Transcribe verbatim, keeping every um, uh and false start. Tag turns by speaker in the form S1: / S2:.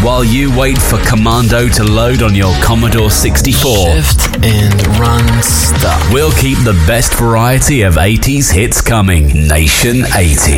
S1: while you wait for Commando to load on your Commodore sixty-four.
S2: Shift and run stop.
S1: We'll keep the best variety of eighties hits coming. Nation eighty.